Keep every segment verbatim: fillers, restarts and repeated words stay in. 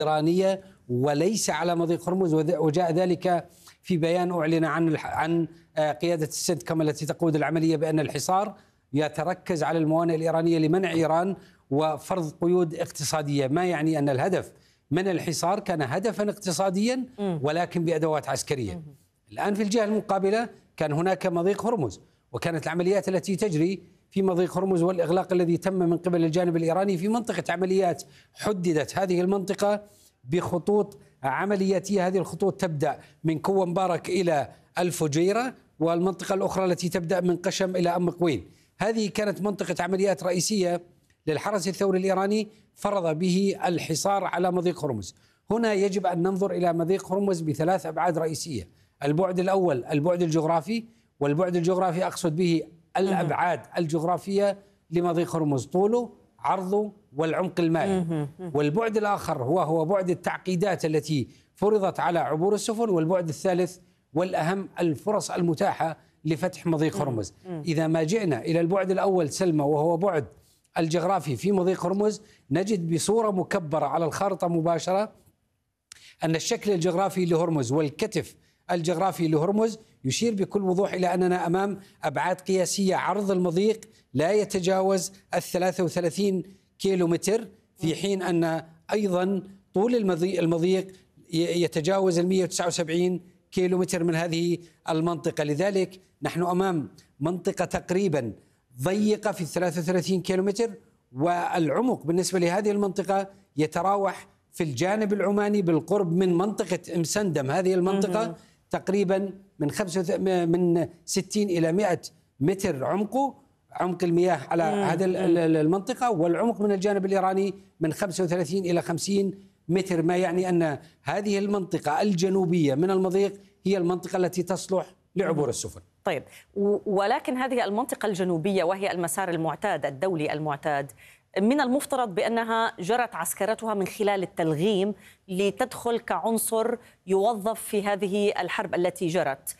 إيرانية وليس على مضيق هرمز، وجاء ذلك في بيان أعلن عن عن قيادة السنتكم التي تقود العملية بأن الحصار يتركز على الموانئ الإيرانية لمنع إيران وفرض قيود اقتصادية، ما يعني أن الهدف من الحصار كان هدفا اقتصاديا ولكن بأدوات عسكرية. الآن في الجهة المقابلة كان هناك مضيق هرمز، وكانت العمليات التي تجري في مضيق هرمز والإغلاق الذي تم من قبل الجانب الإيراني في منطقة عمليات حددت هذه المنطقة بخطوط عملياتية. هذه الخطوط تبدأ من كوة مبارك إلى الفجيرة، والمنطقة الأخرى التي تبدأ من قشم إلى أم قوين. هذه كانت منطقة عمليات رئيسية للحرس الثوري الإيراني فرض به الحصار على مضيق هرمز. هنا يجب أن ننظر إلى مضيق هرمز بثلاث أبعاد رئيسية. البعد الأول البعد الجغرافي، والبعد الجغرافي أقصد به الأبعاد الجغرافية لمضيق هرمز، طوله عرضه والعمق المائي. والبعد الآخر هو هو بعد التعقيدات التي فرضت على عبور السفن، والبعد الثالث والأهم الفرص المتاحة لفتح مضيق هرمز. إذا ما جئنا إلى البعد الأول سلمى وهو بعد الجغرافي في مضيق هرمز، نجد بصورة مكبرة على الخارطة مباشرة أن الشكل الجغرافي لهرمز والكتف الجغرافي لهرمز يشير بكل وضوح إلى أننا أمام أبعاد قياسية. عرض المضيق لا يتجاوز الثلاثة وثلاثين كيلو متر، في حين أن أيضا طول المضيق يتجاوز المئة وتسعة وسبعين كيلو متر من هذه المنطقة. لذلك نحن أمام منطقة تقريبا ضيقة في الثلاثة وثلاثين كيلو متر، والعمق بالنسبة لهذه المنطقة يتراوح في الجانب العماني بالقرب من منطقة مسندم. هذه المنطقة تقريبا من خمسة من ستين إلى مئة متر عمقه، عمق المياه على هذه المنطقة، والعمق من الجانب الإيراني من خمسة وثلاثين إلى خمسين متر، ما يعني أن هذه المنطقة الجنوبية من المضيق هي المنطقة التي تصلح لعبور السفن. طيب، ولكن هذه المنطقة الجنوبية وهي المسار المعتاد الدولي المعتاد، من المفترض بأنها جرت عسكرتها من خلال التلغيم لتدخل كعنصر يوظف في هذه الحرب التي جرت.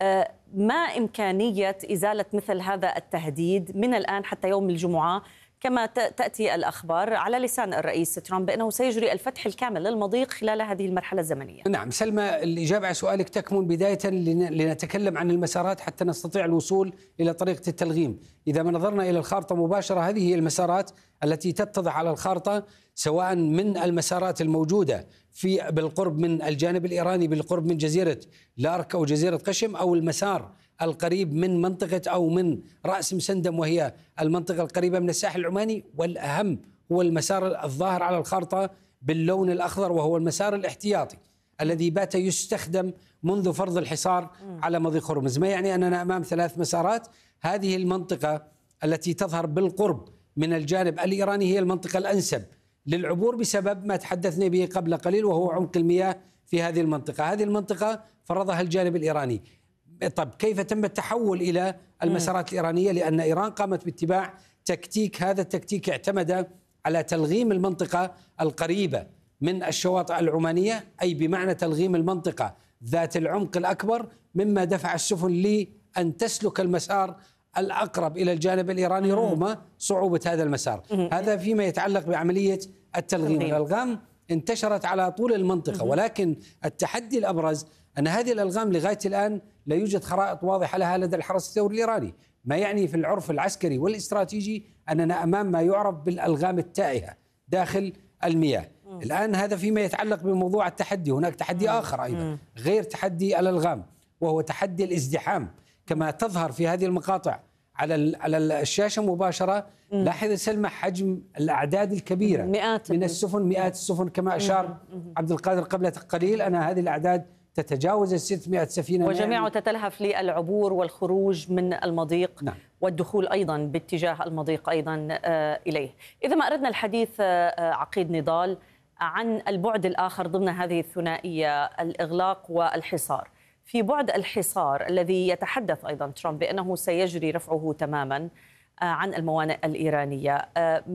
ما إمكانية إزالة مثل هذا التهديد من الآن حتى يوم الجمعة، كما تأتي الأخبار على لسان الرئيس ترامب بأنه سيجري الفتح الكامل للمضيق خلال هذه المرحلة الزمنية؟ نعم سلمى، الإجابة على سؤالك تكمن بداية لنتكلم عن المسارات حتى نستطيع الوصول إلى طريقة التلغيم. إذا ما نظرنا إلى الخارطة مباشرة، هذه هي المسارات التي تتضح على الخارطة، سواء من المسارات الموجودة في بالقرب من الجانب الإيراني بالقرب من جزيرة لارك أو جزيرة قشم، أو المسار القريب من منطقة أو من رأس مسندم وهي المنطقة القريبة من الساحل العماني. والأهم هو المسار الظاهر على الخارطة باللون الأخضر، وهو المسار الاحتياطي الذي بات يستخدم منذ فرض الحصار على مضيق هرمز. ما يعني أننا أمام ثلاث مسارات. هذه المنطقة التي تظهر بالقرب من الجانب الإيراني هي المنطقة الأنسب للعبور بسبب ما تحدثنا به قبل قليل، وهو عمق المياه في هذه المنطقة. هذه المنطقة فرضها الجانب الإيراني. طب كيف تم التحول إلى المسارات الإيرانية؟ لأن إيران قامت باتباع تكتيك، هذا التكتيك اعتمد على تلغيم المنطقة القريبة من الشواطئ العمانية، أي بمعنى تلغيم المنطقة ذات العمق الأكبر، مما دفع السفن لأن تسلك المسار الأقرب إلى الجانب الإيراني رغم صعوبة هذا المسار. هذا فيما يتعلق بعملية التلغيم. الألغام انتشرت على طول المنطقة، ولكن التحدي الأبرز أن هذه الألغام لغاية الآن لا يوجد خرائط واضحة لها لدى الحرس الثوري الإيراني، ما يعني في العرف العسكري والاستراتيجي أننا أمام ما يعرف بالألغام التائهة داخل المياه. الآن هذا فيما يتعلق بموضوع التحدي. هناك تحدي آخر أيضا غير تحدي الألغام، وهو تحدي الازدحام كما تظهر في هذه المقاطع على على الشاشة مباشرة. لاحظ سلمى حجم الأعداد الكبيرة مئات من السفن، مئات السفن كما أشار عبد القادر قبل قليل، أن هذه الأعداد تتجاوز ستمئة سفينة، وجميع تتلهف للعبور والخروج من المضيق. نعم. والدخول أيضا باتجاه المضيق أيضا إليه. إذا ما أردنا الحديث عقيد نضال عن البعد الآخر ضمن هذه الثنائية، الإغلاق والحصار، في بعد الحصار الذي يتحدث أيضا ترامب بأنه سيجري رفعه تماما عن الموانئ الإيرانية،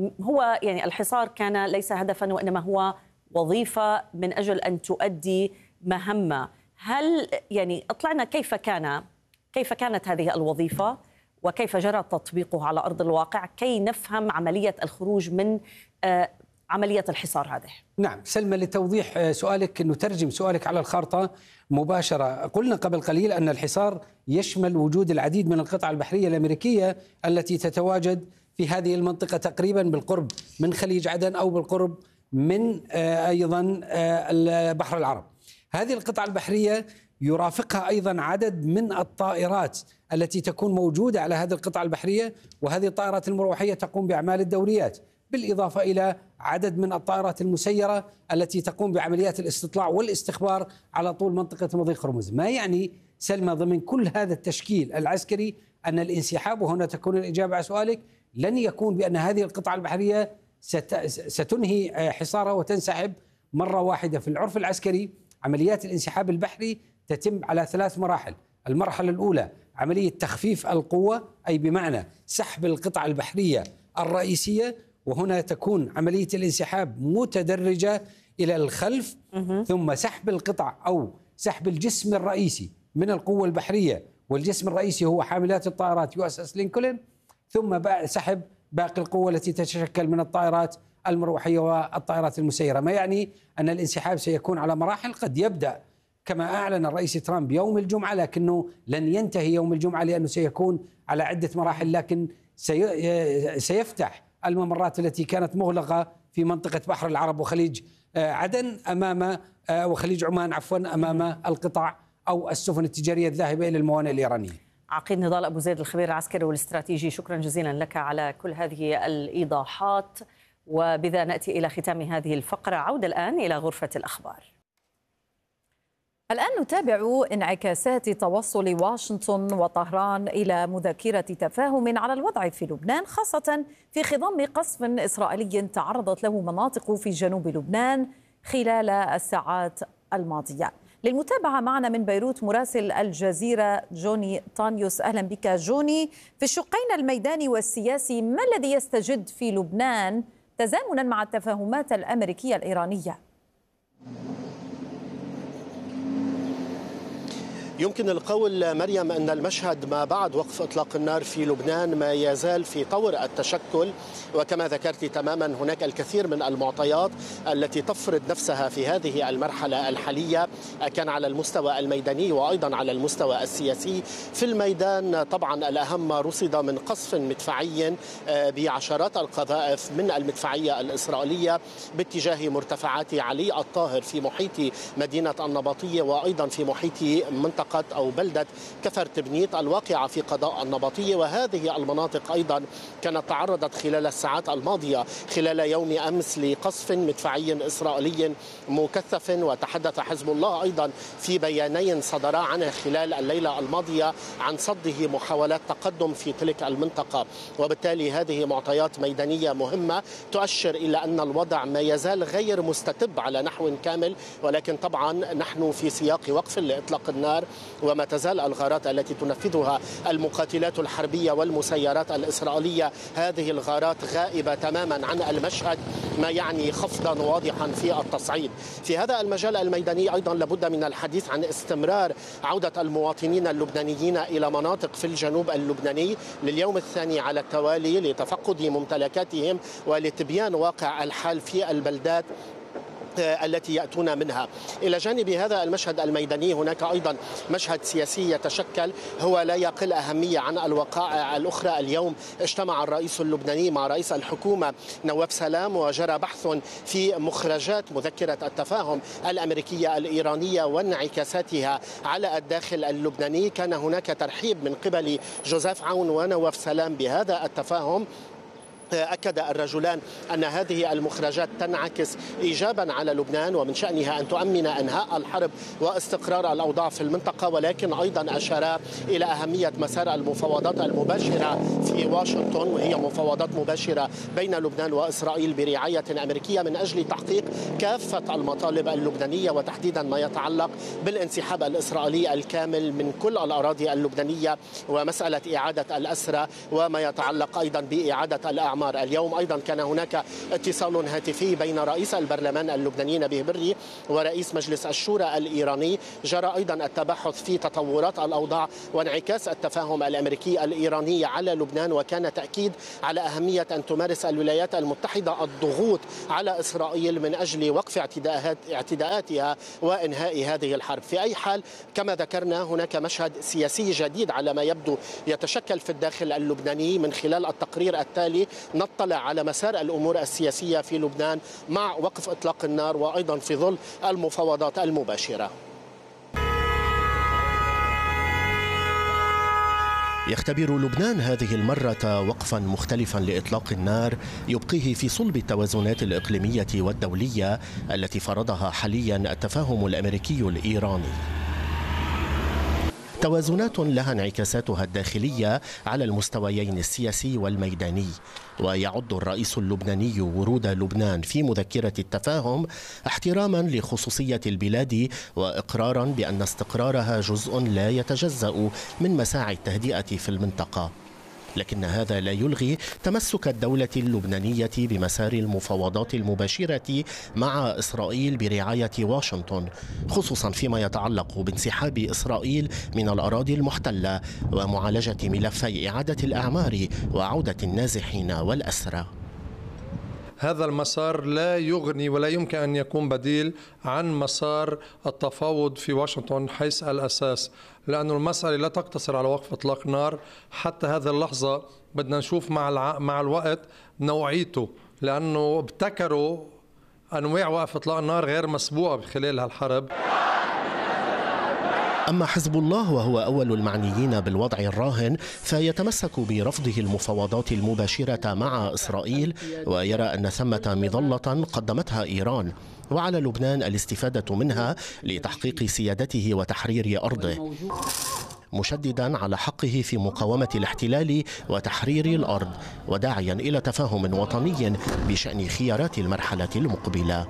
هو يعني الحصار كان ليس هدفا وإنما هو وظيفة من أجل أن تؤدي مهمة. هل يعني أطلعنا كيف كان كيف كانت هذه الوظيفة وكيف جرى تطبيقه على أرض الواقع كي نفهم عملية الخروج من عملية الحصار هذه؟ نعم سلمى، لتوضيح سؤالك، نترجم سؤالك على الخارطة مباشرة. قلنا قبل قليل أن الحصار يشمل وجود العديد من القطع البحرية الأمريكية التي تتواجد في هذه المنطقة تقريبا بالقرب من خليج عدن أو بالقرب من أيضا البحر العرب. هذه القطع البحرية يرافقها أيضا عدد من الطائرات التي تكون موجودة على هذه القطع البحرية، وهذه الطائرات المروحية تقوم بأعمال الدوريات، بالإضافة إلى عدد من الطائرات المسيرة التي تقوم بعمليات الاستطلاع والاستخبار على طول منطقة مضيق هرمز. ما يعني سلمى ضمن كل هذا التشكيل العسكري أن الانسحاب، وهنا تكون الإجابة على سؤالك، لن يكون بأن هذه القطع البحرية ستنهي حصارها وتنسحب مرة واحدة. في العرف العسكري عمليات الانسحاب البحري تتم على ثلاث مراحل. المرحلة الأولى عملية تخفيف القوة، أي بمعنى سحب القطع البحرية الرئيسية، وهنا تكون عملية الانسحاب متدرجة إلى الخلف، ثم سحب القطع أو سحب الجسم الرئيسي من القوة البحرية، والجسم الرئيسي هو حاملات الطائرات يو اس اس لينكولن، ثم سحب باقي القوة التي تتشكل من الطائرات المروحية والطائرات المسيرة. ما يعني أن الانسحاب سيكون على مراحل، قد يبدأ كما أعلن الرئيس ترامب يوم الجمعة، لكنه لن ينتهي يوم الجمعة لأنه سيكون على عدة مراحل، لكن سيفتح الممرات التي كانت مغلقة في منطقة بحر العرب وخليج عدن أمام وخليج عمان عفوا أمام القطع أو السفن التجارية الذاهبة إلى الموانئ الإيرانية. عقيد نضال أبو زيد الخبير العسكري والاستراتيجي، شكرا جزيلا لك على كل هذه الإيضاحات. وبذا نأتي إلى ختام هذه الفقرة. عودة الآن إلى غرفة الأخبار. الآن نتابع انعكاسات توصل واشنطن وطهران إلى مذكرة تفاهم على الوضع في لبنان، خاصة في خضم قصف إسرائيلي تعرضت له مناطق في جنوب لبنان خلال الساعات الماضية. للمتابعة معنا من بيروت مراسل الجزيرة جوني طانيوس. أهلا بك جوني. في الشقين الميداني والسياسي، ما الذي يستجد في لبنان تزامنا مع التفاهمات الأمريكية الإيرانية؟ يمكن القول مريم أن المشهد ما بعد وقف إطلاق النار في لبنان ما يزال في طور التشكل، وكما ذكرت تماما هناك الكثير من المعطيات التي تفرض نفسها في هذه المرحلة الحالية، كان على المستوى الميداني وأيضا على المستوى السياسي. في الميدان طبعا الأهم ما رصد من قصف مدفعي بعشرات القذائف من المدفعية الإسرائيلية باتجاه مرتفعات علي الطاهر في محيط مدينة النبطية، وأيضا في محيط منطقة أو بلدة كفر تبنيت الواقعة في قضاء النبطية. وهذه المناطق أيضا كانت تعرضت خلال الساعات الماضية خلال يوم أمس لقصف مدفعي إسرائيلي مكثف، وتحدث حزب الله أيضا في بيانين صدرا عنه خلال الليلة الماضية عن صده محاولات تقدم في تلك المنطقة. وبالتالي هذه معطيات ميدانية مهمة تؤشر إلى أن الوضع ما يزال غير مستتب على نحو كامل، ولكن طبعا نحن في سياق وقف لإطلاق النار، وما تزال الغارات التي تنفذها المقاتلات الحربية والمسيرات الإسرائيلية هذه الغارات غائبة تماما عن المشهد، ما يعني خفضا واضحا في التصعيد. في هذا المجال الميداني أيضا لابد من الحديث عن استمرار عودة المواطنين اللبنانيين إلى مناطق في الجنوب اللبناني لليوم الثاني على التوالي لتفقد ممتلكاتهم ولتبيان واقع الحال في البلدات التي يأتون منها. إلى جانب هذا المشهد الميداني هناك أيضا مشهد سياسي يتشكل هو لا يقل أهمية عن الوقائع الأخرى. اليوم اجتمع الرئيس اللبناني مع رئيس الحكومة نواف سلام، وجرى بحث في مخرجات مذكرة التفاهم الأمريكية الإيرانية وانعكاساتها على الداخل اللبناني. كان هناك ترحيب من قبل جوزيف عون ونواف سلام بهذا التفاهم. أكد الرجلان أن هذه المخرجات تنعكس إيجابا على لبنان ومن شأنها أن تؤمن إنهاء الحرب واستقرار الأوضاع في المنطقة، ولكن أيضا أشار إلى أهمية مسار المفاوضات المباشرة في واشنطن، وهي مفاوضات مباشرة بين لبنان وإسرائيل برعاية أمريكية من أجل تحقيق كافة المطالب اللبنانية، وتحديدا ما يتعلق بالانسحاب الإسرائيلي الكامل من كل الأراضي اللبنانية ومسألة إعادة الأسرى، وما يتعلق أيضا بإعادة الأعمال تمار. اليوم أيضا كان هناك اتصال هاتفي بين رئيس البرلمان اللبناني نبيه بري ورئيس مجلس الشورى الإيراني. جرى أيضا التبحث في تطورات الأوضاع وانعكاس التفاهم الأمريكي الإيراني على لبنان، وكان تأكيد على أهمية أن تمارس الولايات المتحدة الضغوط على إسرائيل من أجل وقف اعتداءات اعتداءاتها وإنهاء هذه الحرب. في أي حال كما ذكرنا هناك مشهد سياسي جديد على ما يبدو يتشكل في الداخل اللبناني. من خلال التقرير التالي نطلع على مسار الأمور السياسية في لبنان مع وقف إطلاق النار وأيضا في ظل المفاوضات المباشرة. يختبر لبنان هذه المرة وقفا مختلفا لإطلاق النار يبقيه في صلب التوازنات الإقليمية والدولية التي فرضها حاليا التفاهم الأمريكي الإيراني. توازنات لها انعكاساتها الداخلية على المستويين السياسي والميداني. ويعد الرئيس اللبناني ورود لبنان في مذكرة التفاهم احتراما لخصوصية البلاد وإقرارا بأن استقرارها جزء لا يتجزأ من مساعي التهدئة في المنطقة. لكن هذا لا يلغي تمسك الدولة اللبنانية بمسار المفاوضات المباشرة مع إسرائيل برعاية واشنطن، خصوصا فيما يتعلق بانسحاب إسرائيل من الأراضي المحتلة ومعالجة ملفي إعادة الأعمار وعودة النازحين والأسرى. هذا المسار لا يغني ولا يمكن أن يكون بديل عن مسار التفاوض في واشنطن حيث الأساس، لأن المسألة لا تقتصر على وقف إطلاق نار. حتى هذه اللحظة بدنا نشوف مع الع... مع الوقت نوعيته، لأنه ابتكروا أنواع وقف إطلاق النار غير مسبوقة خلال هالحرب. أما حزب الله وهو أول المعنيين بالوضع الراهن فيتمسك برفضه المفاوضات المباشرة مع إسرائيل، ويرى أن ثمة مظلة قدمتها إيران وعلى لبنان الاستفادة منها لتحقيق سيادته وتحرير أرضه، مشددا على حقه في مقاومة الاحتلال وتحرير الأرض، وداعيا إلى تفاهم وطني بشأن خيارات المرحلة المقبلة.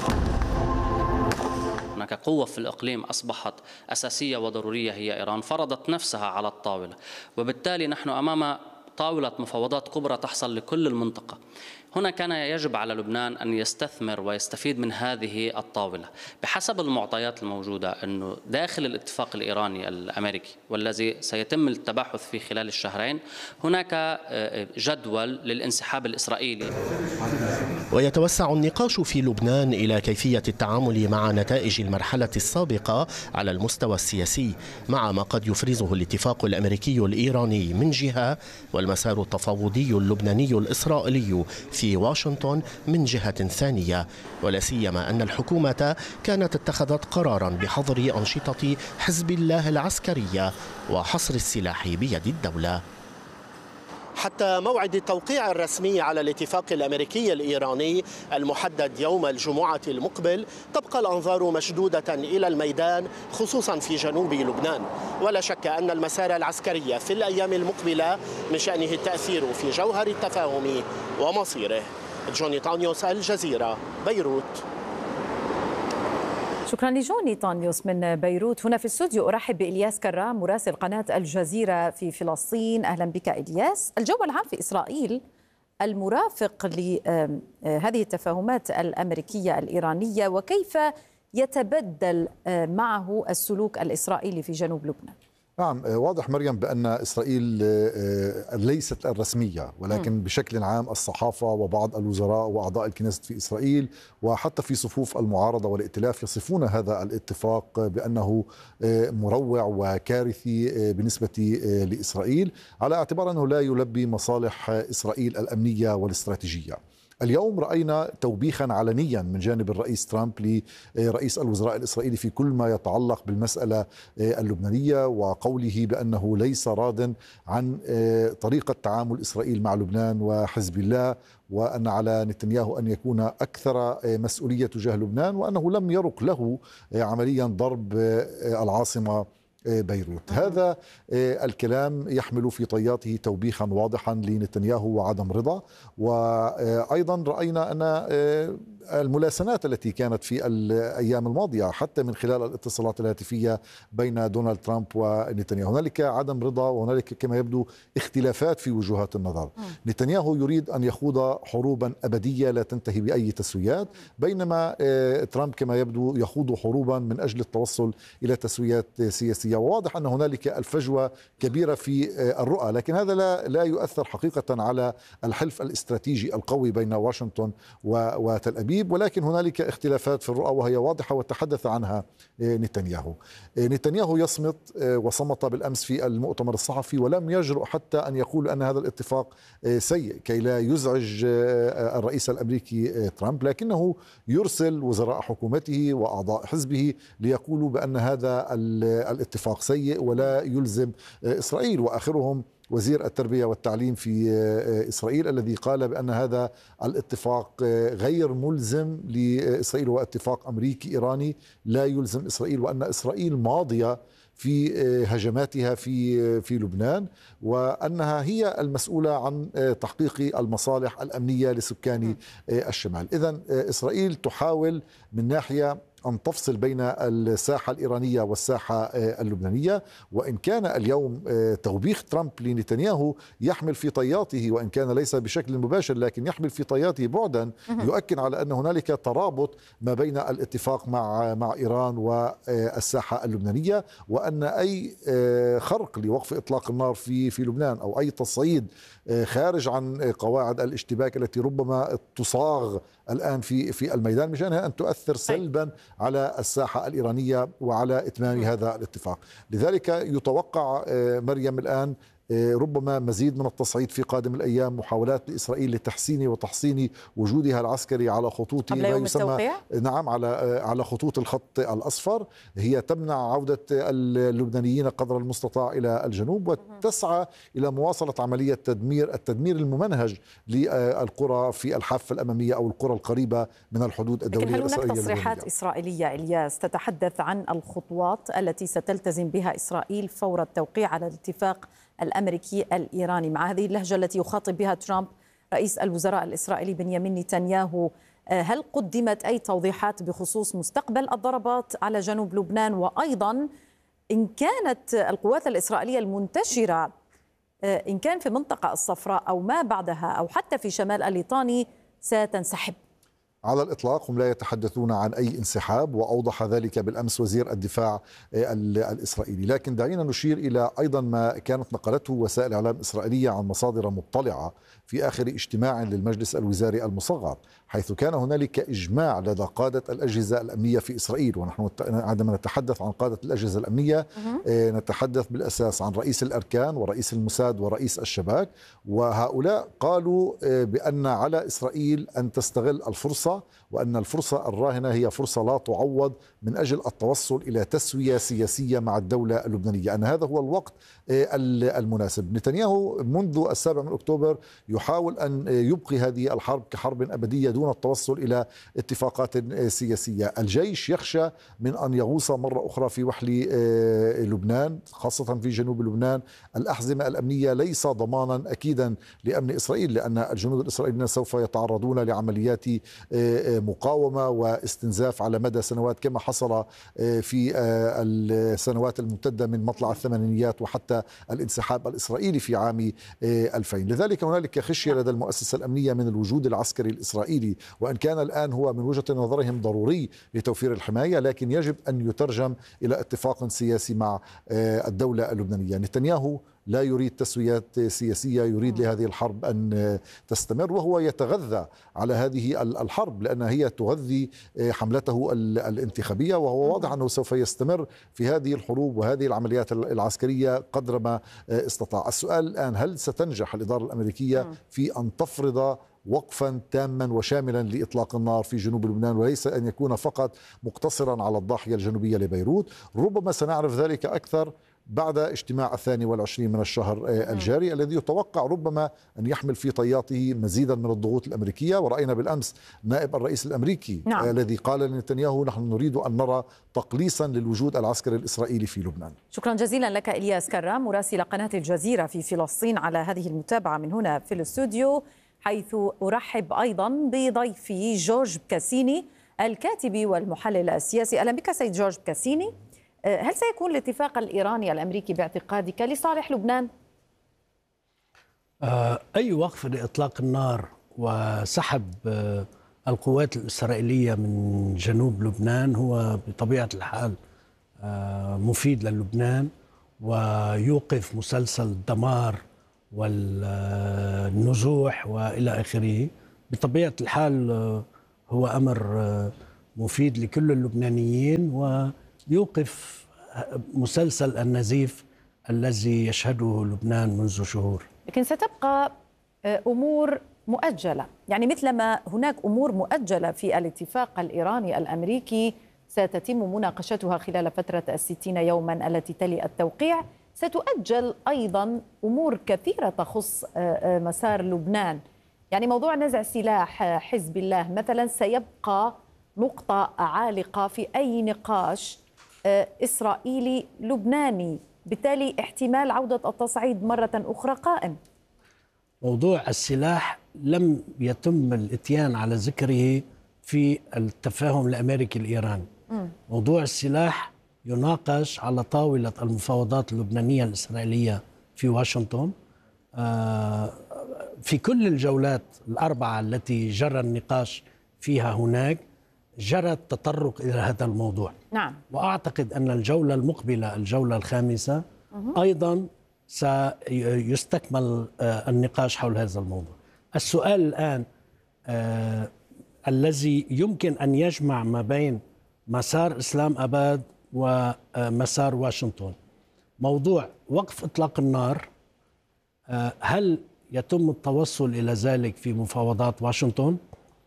هناك قوة في الإقليم أصبحت أساسية وضرورية هي إيران، فرضت نفسها على الطاولة، وبالتالي نحن أمام طاولة مفاوضات كبرى تحصل لكل المنطقة. هنا كان يجب على لبنان أن يستثمر ويستفيد من هذه الطاولة. بحسب المعطيات الموجودة أنه داخل الاتفاق الإيراني الأمريكي والذي سيتم التباحث فيه خلال الشهرين هناك جدول للانسحاب الإسرائيلي. ويتوسع النقاش في لبنان إلى كيفية التعامل مع نتائج المرحلة السابقة على المستوى السياسي، مع ما قد يفرزه الاتفاق الأمريكي الإيراني من جهة والمسار التفاوضي اللبناني الإسرائيلي في واشنطن من جهة ثانية، ولا سيما أن الحكومة كانت اتخذت قرارا بحظر أنشطة حزب الله العسكرية وحصر السلاح بيد الدولة. حتى موعد التوقيع الرسمي على الاتفاق الأمريكي الإيراني المحدد يوم الجمعة المقبل تبقى الأنظار مشدودة إلى الميدان، خصوصا في جنوب لبنان. ولا شك أن المسار العسكري في الأيام المقبلة من شأنه التأثير في جوهر التفاهم ومصيره. جوني طانيوس، الجزيرة، بيروت. شكرا لجوني طانيوس من بيروت. هنا في الاستوديو أرحب بإلياس كرام مراسل قناة الجزيرة في فلسطين. أهلا بك إلياس. الجو العام في إسرائيل المرافق لهذه التفاهمات الأمريكية الإيرانية، وكيف يتبدل معه السلوك الإسرائيلي في جنوب لبنان؟ نعم، واضح مريم بأن إسرائيل ليست الرسمية، ولكن بشكل عام الصحافة وبعض الوزراء وأعضاء الكنيست في إسرائيل وحتى في صفوف المعارضة والائتلاف يصفون هذا الاتفاق بأنه مروع وكارثي بالنسبة لإسرائيل، على اعتبار أنه لا يلبي مصالح إسرائيل الأمنية والاستراتيجية. اليوم رأينا توبيخا علنيا من جانب الرئيس ترامب لرئيس الوزراء الإسرائيلي في كل ما يتعلق بالمسألة اللبنانية، وقوله بأنه ليس راض عن طريقة تعامل إسرائيل مع لبنان وحزب الله، وأن على نتنياهو أن يكون أكثر مسؤولية تجاه لبنان، وأنه لم يرق له عمليا ضرب العاصمة بيروت. هذا الكلام يحمل في طياته توبيخا واضحا لنتنياهو وعدم رضا. وأيضا رأينا أن الملاسنات التي كانت في الأيام الماضية حتى من خلال الاتصالات الهاتفية بين دونالد ترامب ونتنياهو هنالك عدم رضا، وهنالك كما يبدو اختلافات في وجهات النظر. نتنياهو يريد أن يخوض حروبا أبدية لا تنتهي بأي تسويات، بينما ترامب كما يبدو يخوض حروبا من أجل التوصل إلى تسويات سياسية. وواضح أن هنالك الفجوة كبيرة في الرؤى، لكن هذا لا لا يؤثر حقيقة على الحلف الاستراتيجي القوي بين واشنطن وتل أبيب، ولكن هنالك اختلافات في الرؤى وهي واضحة وتحدث عنها نتنياهو. نتنياهو يصمت وصمت بالأمس في المؤتمر الصحفي ولم يجرؤ حتى أن يقول أن هذا الاتفاق سيء كي لا يزعج الرئيس الأمريكي ترامب، لكنه يرسل وزراء حكومته وأعضاء حزبه ليقولوا بأن هذا الاتفاق سيء ولا يلزم إسرائيل، وآخرهم وزير التربية والتعليم في إسرائيل الذي قال بأن هذا الاتفاق غير ملزم لإسرائيل، واتفاق أمريكي إيراني لا يلزم إسرائيل، وأن إسرائيل ماضية في هجماتها في في لبنان، وأنها هي المسؤولة عن تحقيق المصالح الأمنية لسكان الشمال. إذن إسرائيل تحاول من ناحية أن تفصل بين الساحة الإيرانية والساحة اللبنانية، وإن كان اليوم توبيخ ترامب لنتنياهو يحمل في طياته، وإن كان ليس بشكل مباشر لكن يحمل في طياته بعدا يؤكد على أن هنالك ترابط ما بين الاتفاق مع مع إيران والساحة اللبنانية، وأن أي خرق لوقف إطلاق النار في في لبنان أو أي تصعيد خارج عن قواعد الاشتباك التي ربما تصاغ الآن في في الميدان مشانها أن تؤثر سلبا على الساحة الإيرانية وعلى إتمام هذا الاتفاق. لذلك يتوقع مريم الآن ربما مزيد من التصعيد في قادم الأيام، محاولات لإسرائيل لتحسين وتحصين وجودها العسكري على خطوط ما يسمى نعم على على خطوط الخط الأصفر. هي تمنع عودة اللبنانيين قدر المستطاع إلى الجنوب، وتسعى إلى مواصلة عملية تدمير التدمير الممنهج للقرى في الحافة الأمامية أو القرى القريبة من الحدود الدولية الإسرائيلية. هل هناك تصريحات إسرائيلية إلياس تتحدث عن الخطوات التي ستلتزم بها إسرائيل فور التوقيع على الاتفاق الأمريكي الإيراني مع هذه اللهجة التي يخاطب بها ترامب رئيس الوزراء الإسرائيلي بنيامين نتنياهو؟ هل قدمت أي توضيحات بخصوص مستقبل الضربات على جنوب لبنان، وأيضا إن كانت القوات الإسرائيلية المنتشرة إن كان في منطقة الصفراء أو ما بعدها أو حتى في شمال الليطاني ستنسحب؟ على الإطلاق هم لا يتحدثون عن أي انسحاب، وأوضح ذلك بالأمس وزير الدفاع الإسرائيلي. لكن دعينا نشير إلى أيضا ما كانت نقلته وسائل إعلام إسرائيلية عن مصادر مطلعة في آخر اجتماع للمجلس الوزاري المصغر، حيث كان هنالك إجماع لدى قادة الأجهزة الأمنية في إسرائيل. ونحن عندما نتحدث عن قادة الأجهزة الأمنية نتحدث بالأساس عن رئيس الأركان ورئيس الموساد ورئيس الشباك، وهؤلاء قالوا بأن على إسرائيل أن تستغل الفرصة، وأن الفرصة الراهنة هي فرصة لا تعوض من أجل التوصل إلى تسوية سياسية مع الدولة اللبنانية، أن هذا هو الوقت المناسب. نتنياهو منذ السابع من أكتوبر يحاول أن يبقي هذه الحرب كحرب أبدية دون التوصل إلى اتفاقات سياسية. الجيش يخشى من أن يغوص مرة أخرى في وحل لبنان، خاصة في جنوب لبنان. الأحزمة الأمنية ليس ضمانا أكيدا لأمن إسرائيل، لأن الجنود الإسرائيليين سوف يتعرضون لعمليات مقاومة واستنزاف على مدى سنوات، كما حصل في السنوات الممتدة من مطلع الثمانينيات وحتى الانسحاب الإسرائيلي في عام ألفين. لذلك هنالك خشية لدى المؤسسة الأمنية من الوجود العسكري الإسرائيلي، وإن كان الآن هو من وجهة نظرهم ضروري لتوفير الحماية، لكن يجب أن يترجم إلى اتفاق سياسي مع الدولة اللبنانية. نتنياهو لا يريد تسويات سياسية، يريد لهذه الحرب أن تستمر، وهو يتغذى على هذه الحرب لأنها هي تغذي حملته الانتخابية، وهو واضح أنه سوف يستمر في هذه الحروب وهذه العمليات العسكرية قدر ما استطاع. السؤال الآن، هل ستنجح الإدارة الأمريكية في أن تفرض وقفا تاما وشاملا لإطلاق النار في جنوب لبنان، وليس أن يكون فقط مقتصرا على الضاحية الجنوبية لبيروت؟ ربما سنعرف ذلك أكثر بعد اجتماع الثاني والعشرين من الشهر الجاري الذي يتوقع ربما أن يحمل في طياته مزيدا من الضغوط الأمريكية. ورأينا بالأمس نائب الرئيس الأمريكي نعم. الذي قال لنتنياهو نحن نريد أن نرى تقليصا للوجود العسكري الإسرائيلي في لبنان. شكرا جزيلا لك إلياس كرام مراسل قناة الجزيرة في فلسطين على هذه المتابعة من هنا في الاستوديو، حيث أرحب أيضا بضيفي جورج بكاسيني الكاتب والمحلل السياسي. أهلا بك سيد جورج بكاسيني. هل سيكون الاتفاق الإيراني الأمريكي باعتقادك لصالح لبنان؟ أي وقف لإطلاق النار وسحب القوات الإسرائيلية من جنوب لبنان هو بطبيعة الحال مفيد للبنان ويوقف مسلسل الدمار والنزوح وإلى آخره. بطبيعة الحال هو أمر مفيد لكل اللبنانيين ويوقف مسلسل النزيف الذي يشهده لبنان منذ شهور. لكن ستبقى أمور مؤجلة، يعني مثلما هناك أمور مؤجلة في الاتفاق الإيراني الأمريكي ستتم مناقشتها خلال فترة الستين يوما التي تلي التوقيع، ستؤجل أيضا أمور كثيرة تخص مسار لبنان. يعني موضوع نزع سلاح حزب الله مثلا سيبقى نقطة عالقة في أي نقاش إسرائيلي لبناني، بالتالي احتمال عودة التصعيد مرة أخرى قائم. موضوع السلاح لم يتم الاتيان على ذكره في التفاهم الأمريكي الإيراني. م. موضوع السلاح يناقش على طاولة المفاوضات اللبنانية الإسرائيلية في واشنطن. في كل الجولات الأربعة التي جرى النقاش فيها هناك جرى التطرق إلى هذا الموضوع. نعم. وأعتقد أن الجولة المقبلة الجولة الخامسة مه. أيضا سيستكمل النقاش حول هذا الموضوع. السؤال الآن آه الذي يمكن أن يجمع ما بين مسار إسلام أباد ومسار واشنطن موضوع وقف إطلاق النار. آه هل يتم التوصل إلى ذلك في مفاوضات واشنطن؟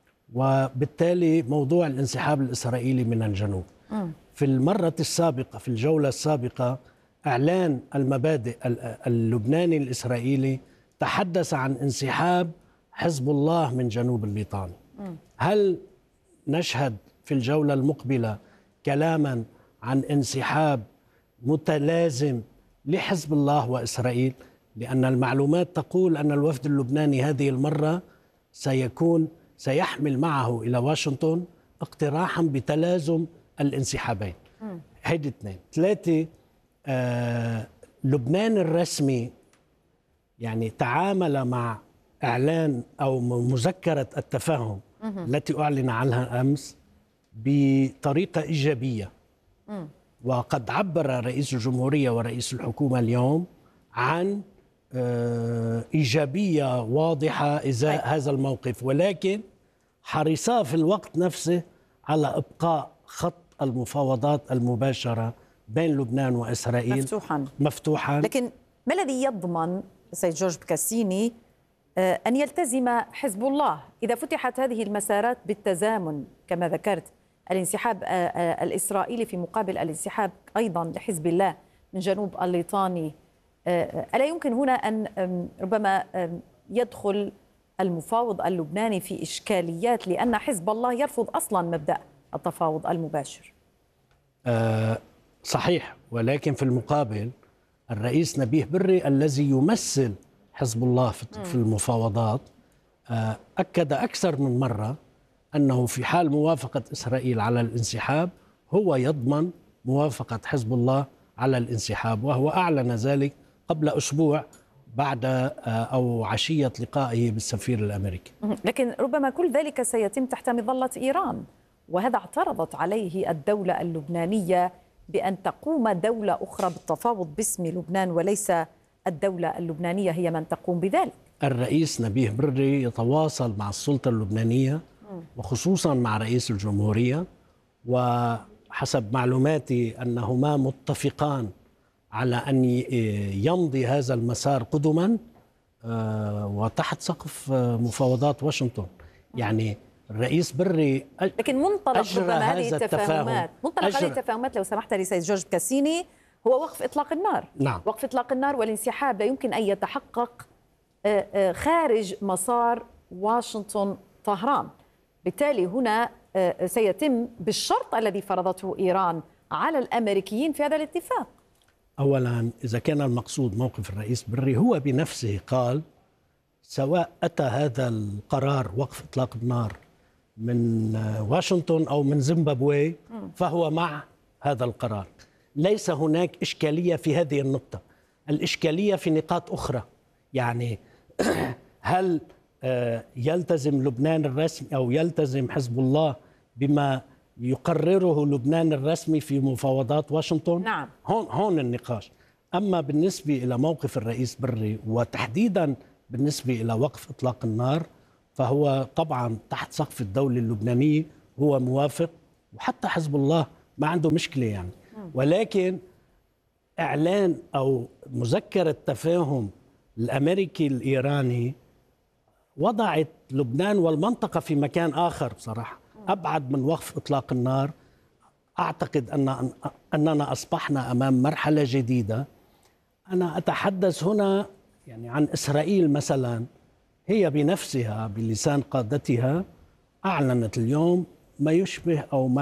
وبالتالي موضوع الانسحاب الإسرائيلي من الجنوب. م. في المرة السابقة في الجولة السابقة إعلان المبادئ اللبناني الإسرائيلي تحدث عن انسحاب حزب الله من جنوب الليطاني. م. هل نشهد في الجولة المقبلة كلاما عن انسحاب متلازم لحزب الله وإسرائيل؟ لأن المعلومات تقول أن الوفد اللبناني هذه المرة سيكون سيحمل معه إلى واشنطن اقتراحا بتلازم الانسحابين. هيدي اثنين. ثلاثة، آه لبنان الرسمي يعني تعامل مع إعلان أو مذكرة التفاهم التي أعلن عنها أمس بطريقة إيجابية. م. وقد عبر رئيس الجمهورية ورئيس الحكومة اليوم عن آه إيجابية واضحة إزاء هذا الموقف، ولكن حرصا في الوقت نفسه على إبقاء خط المفاوضات المباشرة بين لبنان وإسرائيل مفتوحا مفتوحا. لكن ما الذي يضمن سيد جورج بكاسيني أن يلتزم حزب الله إذا فتحت هذه المسارات بالتزامن كما ذكرت، الانسحاب الإسرائيلي في مقابل الانسحاب أيضا لحزب الله من جنوب الليطاني؟ ألا يمكن هنا أن ربما يدخل المفاوض اللبناني في إشكاليات لأن حزب الله يرفض أصلا مبدأ التفاوض المباشر؟ أه صحيح، ولكن في المقابل الرئيس نبيه بري الذي يمثل حزب الله في المفاوضات أه أكد أكثر من مرة أنه في حال موافقة إسرائيل على الانسحاب هو يضمن موافقة حزب الله على الانسحاب، وهو أعلن ذلك قبل أسبوع بعد أو عشية لقائه بالسفير الأمريكي. لكن ربما كل ذلك سيتم تحت مظلة إيران، وهذا اعترضت عليه الدولة اللبنانية بأن تقوم دولة أخرى بالتفاوض باسم لبنان وليس الدولة اللبنانية هي من تقوم بذلك. الرئيس نبيه بري يتواصل مع السلطة اللبنانية وخصوصا مع رئيس الجمهورية، وحسب معلوماتي أنهما متفقان على أن يمضي هذا المسار قدما وتحت سقف مفاوضات واشنطن. يعني الرئيس بري لكن منطلق ربما هذه التفاهمات منطلق هذه التفاهمات لو سمحت لي سيد جورج بكاسيني هو وقف إطلاق النار. نعم. وقف إطلاق النار والانسحاب لا يمكن أن يتحقق خارج مسار واشنطن طهران. بالتالي هنا سيتم بالشرط الذي فرضته إيران على الأمريكيين في هذا الاتفاق. أولا إذا كان المقصود موقف الرئيس بري، هو بنفسه قال سواء أتى هذا القرار وقف إطلاق النار من واشنطن أو من زيمبابوي فهو مع هذا القرار. ليس هناك إشكالية في هذه النقطة، الإشكالية في نقاط أخرى. يعني هل يلتزم لبنان الرسمي أو يلتزم حزب الله بما يقرره لبنان الرسمي في مفاوضات واشنطن؟ نعم. هون هون النقاش. أما بالنسبة إلى موقف الرئيس بري وتحديدا بالنسبة إلى وقف إطلاق النار، فهو طبعا تحت سقف الدولة اللبنانية هو موافق، وحتى حزب الله ما عنده مشكلة يعني. ولكن إعلان أو مذكرة تفاهم الأمريكي الإيراني وضعت لبنان والمنطقة في مكان آخر بصراحة، أبعد من وقف إطلاق النار. أعتقد أن أننا أصبحنا أمام مرحلة جديدة. أنا أتحدث هنا يعني عن إسرائيل مثلا، هي بنفسها بلسان قادتها أعلنت اليوم ما يشبه أو ما